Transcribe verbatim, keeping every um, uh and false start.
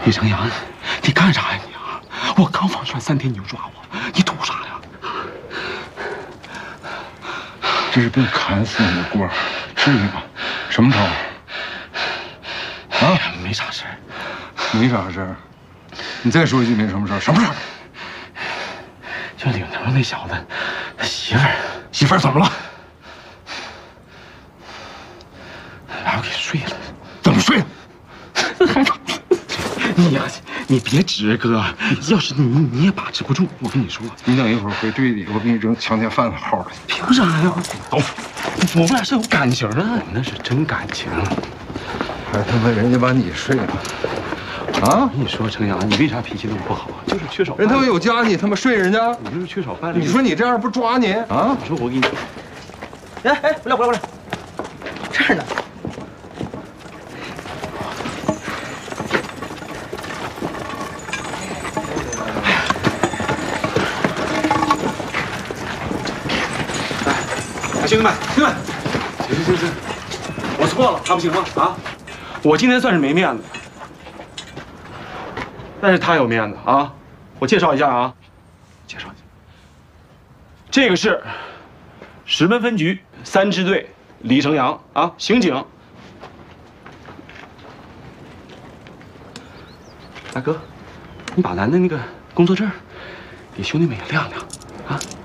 李成阳，你干啥呀你啊？我刚放出来三天你就抓我，你图啥呀？ 这是被砍死你的锅，至于吗？什么仇？啊， 没啥事儿， 没啥事儿。你再说一句没什么事儿，什么事儿？ 就领头那小子，他媳妇儿， 媳妇儿怎么了？ 把我给睡了。 怎么睡的？ 你呀，你别直哥，要是你你也把持不住，我跟你说， 你等一会儿回队里，我给你扔强奸犯的号了。 凭啥呀？走，我们俩是有感情的，那是真感情。 还他妈人家把你睡了，啊！ 我跟你说，程阳，你为啥脾气那么不好？就是缺少。 人他妈有家，你他妈睡人家， 你就是缺少伴侣。 你说你这样不抓你啊？ 你说我给你， 哎哎，过来过来过来，这儿呢。 兄弟们，兄弟们，行行行行，我错了，还不行吗？啊，我今天算是没面子，但是他有面子啊。我介绍一下啊，介绍一下，这个是石门分局三支队李成阳啊，刑警。大哥，你把咱的那个工作证给兄弟们也亮亮啊。